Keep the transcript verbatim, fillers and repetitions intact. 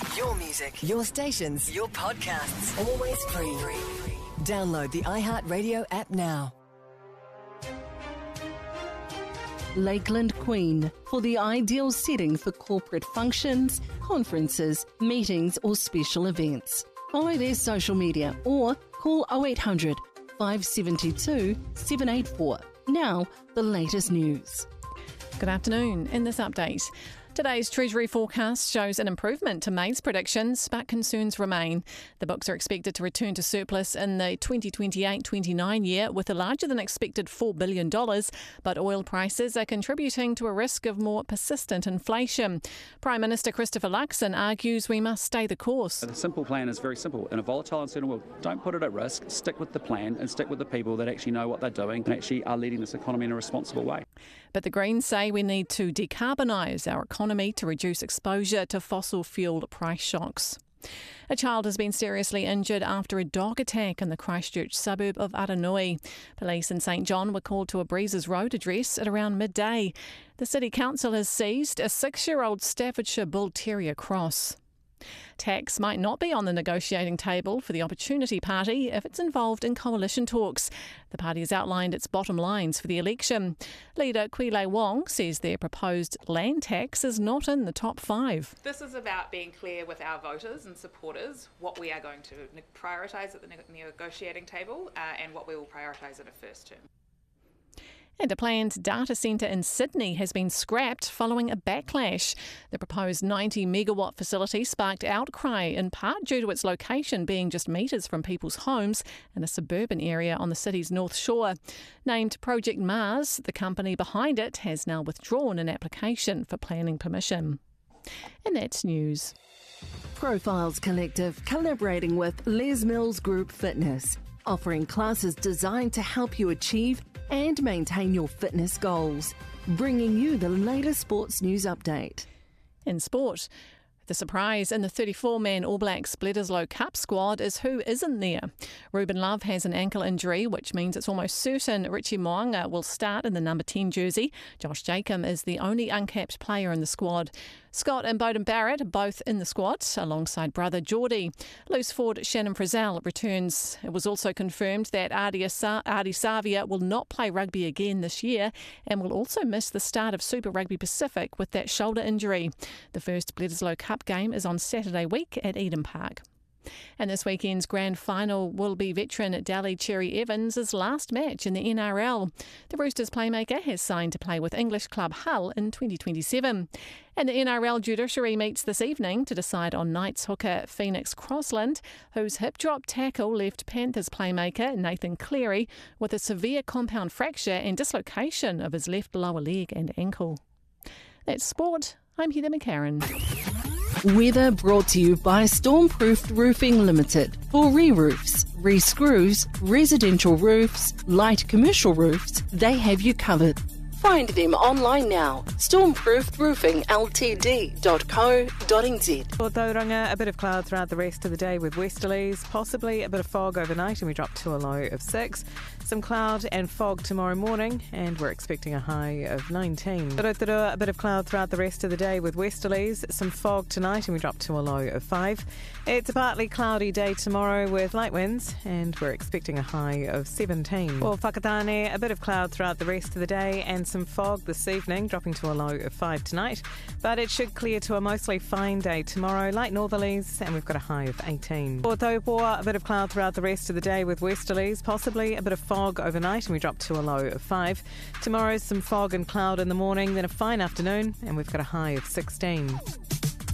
Your music, your stations, your podcasts, always free. Download the iHeartRadio app now. Lakeland Queen, for the ideal setting for corporate functions, conferences, meetings or special events. Follow their social media or call oh eight hundred, five seven two, seven eight four. Now, the latest news. Good afternoon. In this update, today's Treasury forecast shows an improvement to May's predictions, but concerns remain. The books are expected to return to surplus in the twenty twenty-eight twenty-nine year with a larger than expected four billion dollars, but oil prices are contributing to a risk of more persistent inflation. Prime Minister Christopher Luxon argues we must stay the course. The simple plan is very simple. In a volatile, uncertain world, don't put it at risk, stick with the plan and stick with the people that actually know what they're doing and actually are leading this economy in a responsible way. But the Greens say we need to decarbonise our economy to reduce exposure to fossil fuel price shocks. A child has been seriously injured after a dog attack in the Christchurch suburb of Aranui. Police in St John were called to a Breezes Road address at around midday. The City Council has seized a six-year-old Staffordshire Bull Terrier cross. Tax might not be on the negotiating table for the Opportunity Party if it's involved in coalition talks. The party has outlined its bottom lines for the election. Leader Kwile Wong says their proposed land tax is not in the top five. This is about being clear with our voters and supporters what we are going to prioritise at the negotiating table uh, and what we will prioritise in a first term. And a planned data centre in Sydney has been scrapped following a backlash. The proposed ninety megawatt facility sparked outcry in part due to its location being just metres from people's homes in a suburban area on the city's North Shore. Named Project Mars, the company behind it has now withdrawn an application for planning permission. And that's news. Profiles Collective collaborating with Les Mills Group Fitness, offering classes designed to help you achieve and maintain your fitness goals. Bringing you the latest sports news update. In sport, the surprise in the thirty-four man All Blacks Bledisloe Cup squad is who isn't there. Ruben Love has an ankle injury, which means it's almost certain Richie Mo'unga will start in the number ten jersey. Josh Jacob is the only uncapped player in the squad. Scott and Beauden Barrett are both in the squad, alongside brother Geordie. Loose forward Shannon Frizzell returns. It was also confirmed that Ardie Savia will not play rugby again this year and will also miss the start of Super Rugby Pacific with that shoulder injury. The first Bledisloe Cup game is on Saturday week at Eden Park. And this weekend's grand final will be veteran Daly Cherry Evans' last match in the N R L. The Roosters playmaker has signed to play with English club Hull in twenty twenty-seven. And the N R L judiciary meets this evening to decide on Knights hooker Phoenix Crossland, whose hip drop tackle left Panthers playmaker Nathan Cleary with a severe compound fracture and dislocation of his left lower leg and ankle. That's sport. I'm Heather McCarran. Weather brought to you by Stormproofed Roofing Limited. For re-roofs, re-screws, residential roofs, light commercial roofs, they have you covered. Find them online now. stormproofed roofing l t d dot co dot n z. For Tauranga, a bit of cloud throughout the rest of the day with westerlies, possibly a bit of fog overnight, and we drop to a low of six. Some cloud and fog tomorrow morning, and we're expecting a high of nineteen. Rotorua, a bit of cloud throughout the rest of the day with westerlies, some fog tonight, and we drop to a low of five. It's a partly cloudy day tomorrow with light winds, and we're expecting a high of seventeen. For Whakatane, a bit of cloud throughout the rest of the day and some fog this evening, dropping to a low of five tonight. But it should clear to a mostly fine day tomorrow, light northerlies, and we've got a high of eighteen. For Taupoa, a bit of cloud throughout the rest of the day with westerlies, possibly a bit of fog overnight, and we drop to a low of five. Tomorrow, some fog and cloud in the morning, then a fine afternoon, and we've got a high of sixteen.